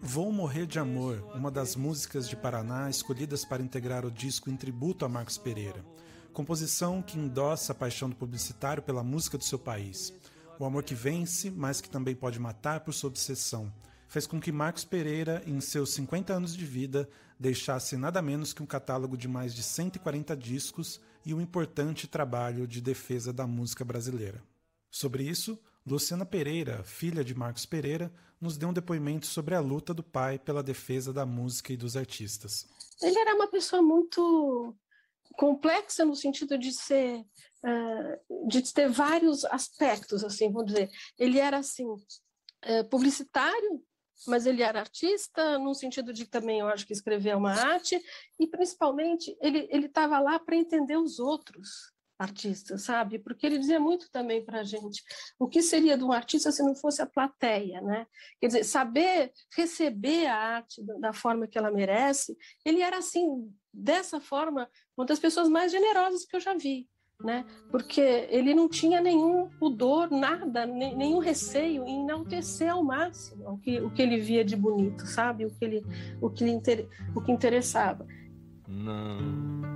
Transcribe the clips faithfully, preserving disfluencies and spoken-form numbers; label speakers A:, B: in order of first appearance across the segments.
A: Vou Morrer de Amor, uma das músicas de Paraná escolhidas para integrar o disco em tributo a Marcos Pereira. Composição que endossa a paixão do publicitário pela música do seu país. O amor que vence, mas que também pode matar por sua obsessão, fez com que Marcos Pereira, em seus cinquenta anos de vida, deixasse nada menos que um catálogo de mais de cento e quarenta discos e um importante trabalho de defesa da música brasileira. Sobre isso, Luciana Pereira, filha de Marcos Pereira, nos deu um depoimento sobre a luta do pai pela defesa da música e dos artistas.
B: Ele era uma pessoa muito complexa no sentido de ser, uh, de ter vários aspectos, assim, vamos dizer. Ele era assim uh, publicitário, mas ele era artista, no sentido de também, eu acho que escrever é uma arte, e principalmente ele ele estava lá para entender os outros artistas, sabe? Porque ele dizia muito também para a gente o que seria de um artista se não fosse a plateia, né? Quer dizer, saber receber a arte da forma que ela merece. Ele era assim, dessa forma, uma das pessoas mais generosas que eu já vi, né? Porque ele não tinha nenhum pudor, nada, nenhum receio em enaltecer ao máximo o que, o que ele via de bonito, sabe? O que ele, o que, inter, o que interessava.
C: Não.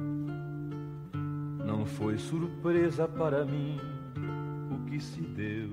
C: Não foi surpresa para mim o que se deu.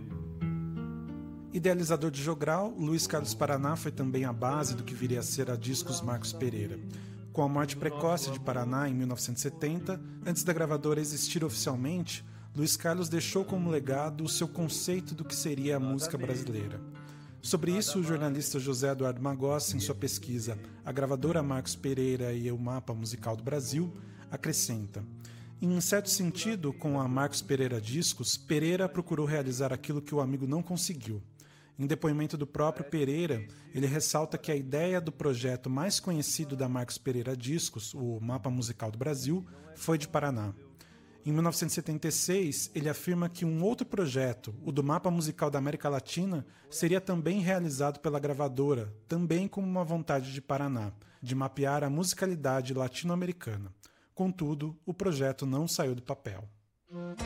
A: Idealizador de jogral, Luiz Carlos Paraná foi também a base do que viria a ser a Discos Marcos Pereira. Com a morte precoce de Paraná em mil novecentos e setenta, antes da gravadora existir oficialmente, Luiz Carlos deixou como legado o seu conceito do que seria a música brasileira. Sobre isso, o jornalista José Eduardo Magossi, em sua pesquisa A Gravadora Marcos Pereira e o Mapa Musical do Brasil, acrescenta: em certo sentido, com a Marcos Pereira Discos, Pereira procurou realizar aquilo que o amigo não conseguiu. Em depoimento do próprio Pereira, ele ressalta que a ideia do projeto mais conhecido da Marcos Pereira Discos, o Mapa Musical do Brasil, foi de Paraná. Em mil novecentos e setenta e seis, ele afirma que um outro projeto, o do Mapa Musical da América Latina, seria também realizado pela gravadora, também como uma vontade de Paraná, de mapear a musicalidade latino-americana. Contudo, o projeto não saiu do papel.